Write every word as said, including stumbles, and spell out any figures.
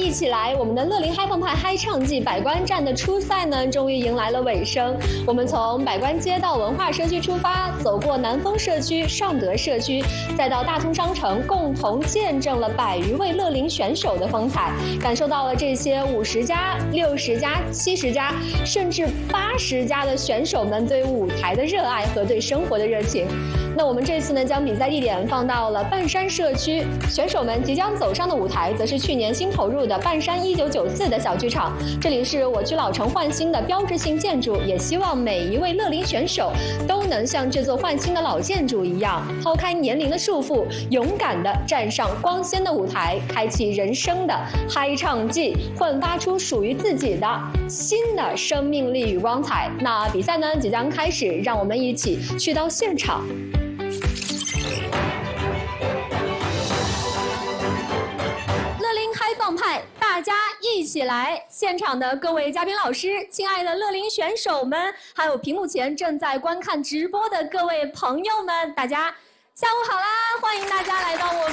一起来！我们的乐龄嗨放派嗨唱季百官站的初赛呢，终于迎来了尾声。我们从百官街道文化社区出发，走过南丰社区、尚德社区，再到大通商城，共同见证了百余位乐龄选手的风采，感受到了这些五十加、六十加、七十加，甚至八十加的选手们对舞台的热爱和对生活的热情。那我们这次呢，将比赛地点放到了半山社区，选手们即将走上的舞台，则是去年新投入的半山一九九四的小剧场。这里是我区老城焕新的标志性建筑，也希望每一位乐龄选手都能像这座焕新的老建筑一样，抛开年龄的束缚，勇敢地站上光鲜的舞台，开启人生的嗨唱季，焕发出属于自己的新的生命力与光彩。那比赛呢即将开始，让我们一起去到现场。乐龄嗨放派，大家一起来！现场的各位嘉宾老师，亲爱的乐龄选手们，还有屏幕前正在观看直播的各位朋友们，大家下午好啦！欢迎大家来到我们